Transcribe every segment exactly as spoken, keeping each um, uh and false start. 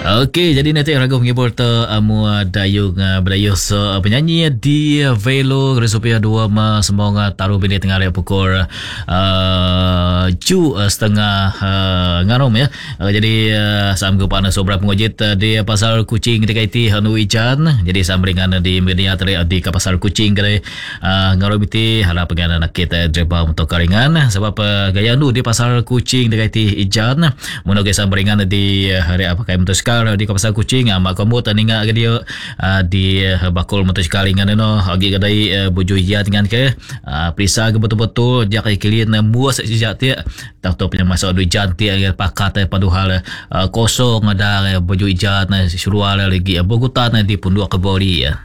Okey, jadi nanti ragu menghibur tu amu dayung uh, berdayung so uh, penyanyi di uh, Velo Resupia dua ma semoga taruh bini tengah raya pukul uh, ju uh, setengah uh, ngarom ya. Uh, jadi uh, sam ke pana sobra pengojit uh, di pasar kucing ketika itu hanu ijan. Jadi sam ringan di media teri di ke pasar kucing kare uh, ngarom itu harap pengen nak kita dreba untuk karingan sebab uh, gaya nu di pasar kucing ketika itu ijan. Mono ke sam ringan di uh, hari apa kai motosikal di kawasan kucing mak kamu taninga ke dia uh, di uh, bakul motosikal dengan no agi gadai uh, bojo ia dengan ke uh, perisa ke betul-betul dia kai kilin uh, muas sejak dia tak tahu punya masa du jan dia pakat pada hal uh, kosong ada uh, bojo ijan uh, surual lagi uh, bogutan uh, di punduk kebori ya.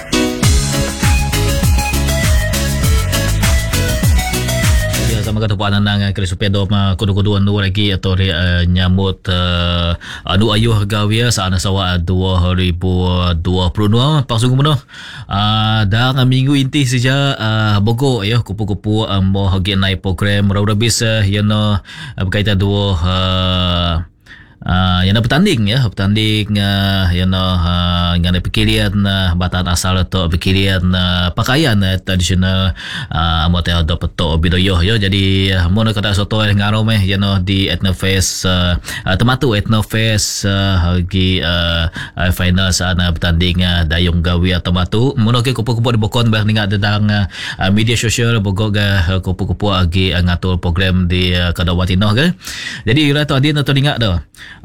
Sama kata Pak Nanang kira supaya doma kudu-kudu anu lagi atau uh, nyambut uh, anu ayuh gawia saana sawa dua ribu dua puluh dua pasung menuh uh, dah minggu inti saja uh, bogo ya kupu-kupu uh, mau hagi naik program raura bisa ya no uh, berkaitan dua uh, Uh, yang nak bertanding ya bertanding uh, yang nak uh, yang nak pikirian uh, batan asal atau pikirian uh, pakaian uh, tradisional uh, motel atau peto bidoyo ya jadi uh, mau nak kata soto yang ngarom eh yang nak di Etnofest uh, uh, tematu Etnofest uh, lagi uh, uh, final sana bertanding uh, dayung gawi atau tematu mau nak kupu-kupu di bokon bah ningat tentang uh, media sosial bogok uh, kupu-kupu lagi uh, ngatur program di uh, Kadawati noh ke jadi ira tu adin atau ningat dah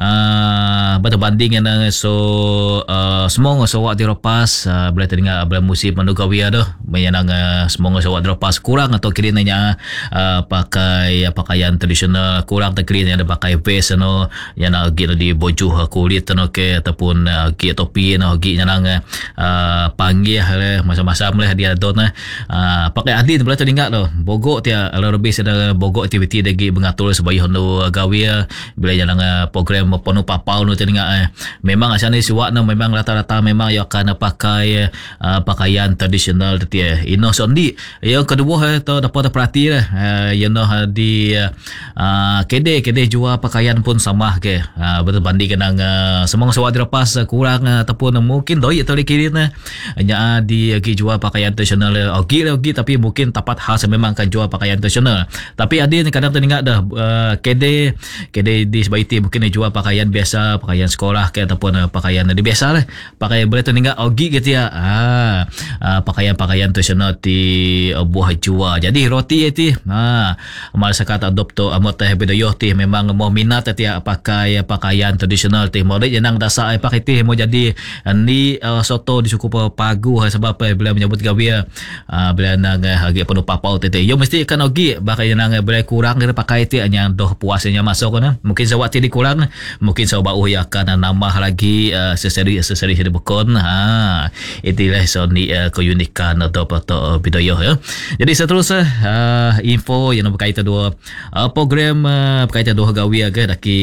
Uh, berbanding dengan so uh, semua sawak dilepas uh, boleh teringat bila musim menugawia dah menyenang uh, semua sawak dilepas kurang atau kiranya uh, pakai uh, pakaian tradisional kurang terkiranya ada pakai vest no yang nak gila di bojuh uh, kulit no ke ataupun uh, gila topi no gila yang uh, panggil uh, masa-masa boleh dia don uh, pakai adin boleh teringat dah bogok dia lebih sedang bogok aktiviti lagi mengatur sebagai hondu gawia bila yang uh, program penuh papau nu teringat eh. Memang asal ni siwak no memang rata-rata memang ia akan pakai uh, pakaian tradisional tadi eh. Ino sondi yang kedua eh tu dapat perhati lah uh, yang no di uh, kede kede jual pakaian pun sama ke uh, berbanding dengan uh, semua siwak dilepas uh, kurang uh, ataupun uh, mungkin doi atau dikirin uh, hanya di lagi jual pakaian tradisional ogi lagi tapi mungkin tapat khas memang akan jual pakaian tradisional tapi ada kadang teringat dah uh, kede kede di sebaiti mungkin dia jual pakaian biasa, pakaian sekolah ke ataupun uh, pakaian di biasa lah. Pakaian boleh teringat ogi gitu ya. Ah, uh, pakaian-pakaian tradisional di uh, buah jua. Jadi roti itu ah mal sakat adopt to amot teh bedoyo ti memang mau minat ti pakai pakaian tradisional ti mau jenang dasar pakai ti mau jadi uh, ni uh, soto di suku pagu sebab uh, bila menyebut gawia uh, bila nang uh, agak penuh papau ti yo mesti kan ogi pakai nang uh, boleh kurang dia pakai ti yang doh puasnya masuk kan. Mungkin sewak ti kurang mungkin saya bau ya akan nambah lagi uh, seseri seseri di bekon ha itulah soni uh, keunikan atau atau video ya jadi seterusnya uh, info yang berkaitan dua uh, program uh, berkaitan dua gawi ke daki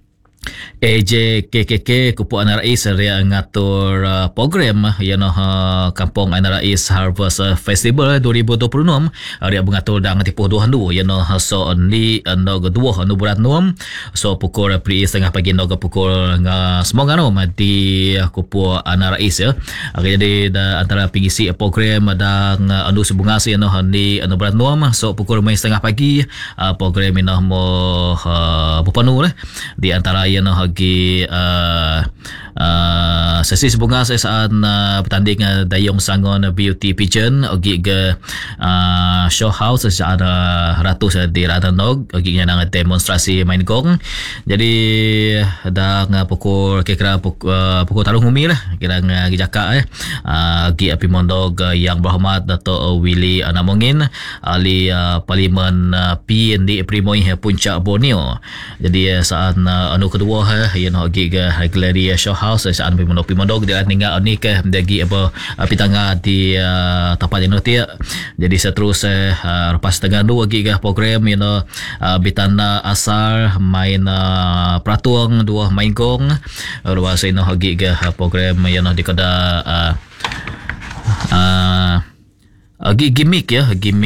A J K K K Kupu Anak Rais dia ngatur uh, program yang uh, Kampung Anak Rais Harvest uh, Festival dua ribu dua puluh enam uh, dia mengatur dan tipu dua handu yang uh, so ni uh, no kedua handu berat nom so pukul pri setengah pagi no pukul uh, semoga nom di uh, Kupu Anak Rais ya uh, jadi da, antara pengisi uh, program dan uh, andu sebunga si no ni andu berat nom so pukul mai setengah pagi uh, program ini mo uh, berpenuh lah di antara yang hagi uh, uh, sesi sebunga saat uh, bertanding uh, dayung sangon beauty pigeon ogi ke uh, show house saat uh, ratus uh, di Ratanog ogi yang demonstrasi main gong jadi dah uh, pukul kira pukul, uh, pukul taruh umi lah kira uh, gijaka eh uh, gi api mondog uh, yang berhormat Dato' Willy Anamongin ahli uh, parlimen uh, P N D Primoy uh, Puncak Borneo jadi uh, saat uh, anu kedua yang nak pergi ke Gallery Show House saat pergi mendopi mondog dia tinggal ni ke dia pergi apa api tangga di uh, tempat yang nanti jadi seterusnya uh, lepas setengah dua pergi ke program you know uh, bitana asal main uh, peratuang dua main gong lepas ini pergi ke program yang di kada uh, uh, gimmick ya gimmick